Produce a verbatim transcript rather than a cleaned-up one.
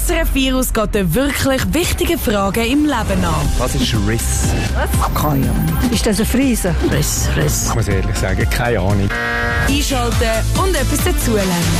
S R F Virus geht den wirklich wichtigen Fragen im Leben nach. Was ist Riss? Was? Keine Ahnung. Ist das ein Friese? Riss, Riss. Ich muss ehrlich sagen, keine Ahnung. Einschalten und etwas dazulernen.